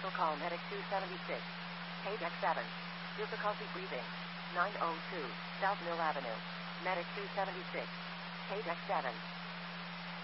Cancel call Medic 276. Paydeck 7. Difficulty breathing. 902 South Mill Avenue. Medic 276. Paydeck 7.